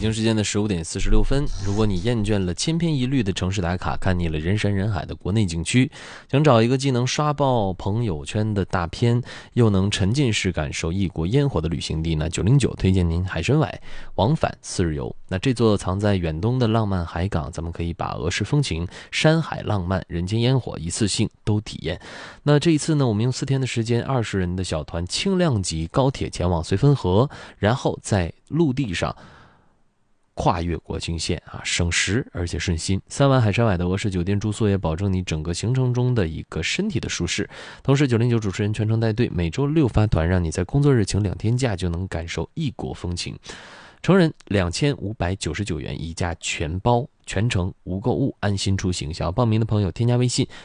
京时间的15:46，如果你厌倦了千篇一律的城市打卡，看腻了人山人海的国内景区，想找一个既能刷爆朋友圈的大片，又能沉浸式感受异国烟火的旅行地呢，909推荐您海参崴往返4日游。那这座藏在远东的浪漫海港，咱们可以把俄式风情、山海浪漫、人间烟火一次性都体验。那这一次呢，我们用4天的时间，20人的小团，轻量级高铁前往绥芬河，然后在陆地上跨越国境线省时而且顺心。3晚海参崴的俄式酒店住宿也保证你整个行程中的一个身体的舒适。同时909主持人全程带队，每周6发团，让你在工作日请2天假就能感受异国风情。成人2599元一价全包，全程无购物，安心出行。想要报名的朋友添加微信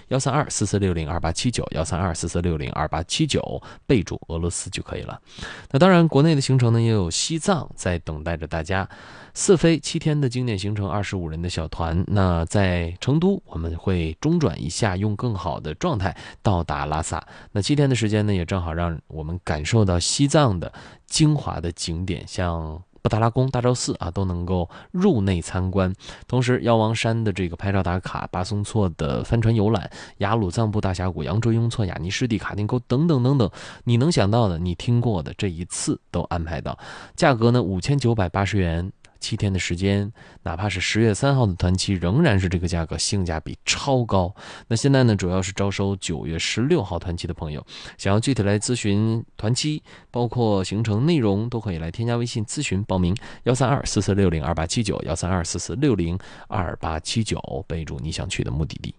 13244602879，13244602879，备注俄罗斯就可以了。那当然国内的行程呢，也有西藏在等待着大家。4飞7天的经典行程，25人的小团。那在成都我们会中转一下，用更好的状态到达拉萨。那7天的时间呢，也正好让我们感受到西藏的精华的景点，像布达拉宫、大昭寺都能够入内参观。同时药王山的这个拍照打卡，巴松措的帆船游览，雅鲁藏布大峡谷、扬州雍措、雅尼湿地、卡丁沟等等等等，你能想到的、你听过的，这一次都安排到。价格呢5980元。7天的时间，哪怕是10月3号的团期，仍然是这个价格，性价比超高。那现在呢，主要是招收9月16号团期的朋友，想要具体来咨询团期，包括行程内容，都可以来添加微信咨询报名，13244602879，13244602879，备注你想去的目的地。